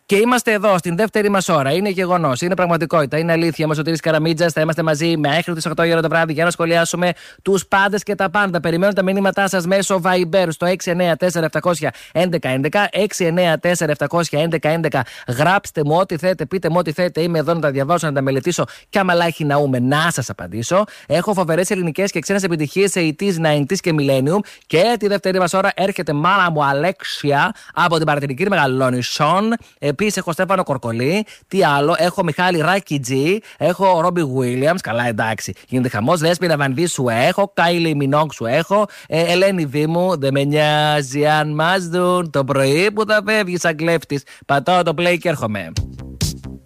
Και είμαστε εδώ στην δεύτερη μας ώρα. Είναι γεγονός, είναι πραγματικότητα, είναι αλήθεια. Είμαι ο Σωτήρης Καραμίτζας. Θα είμαστε μαζί μέχρι τις 8 η ώρα το βράδυ για να σχολιάσουμε τους πάντες και τα πάντα. Περιμένω τα μηνύματά σας μέσω Viber στο 694-711-11. 694-711-11. Γράψτε μου ό,τι θέλετε, πείτε μου ό,τι θέλετε. Είμαι εδώ να τα διαβάσω, να τα μελετήσω. Και άμα λάχει ναούμε, να σας απαντήσω. Έχω φοβερές ελληνικές και ξένες επιτυχίες 80s, 90s και Millennium. Και τη δεύτερη μας ώρα έρχεται μάνα μου Αλέξια από την Παρατηρική Μεγαλόνισσον. Επίσης έχω Στέφανο Κορκολί. Τι άλλο, έχω Μιχάλη Ράκη Τζι. Έχω Ρόμπι Γουίλιαμς. Καλά, εντάξει. Γίνεται χαμός. Δέσποινα Βανδύ σου έχω. Κάιλι Μινόγκ σου έχω. Ελένη Δήμου. Δεν με νοιάζει αν μας δουν το πρωί που θα φεύγει σαν κλέφτης. Πατάω το play και έρχομαι.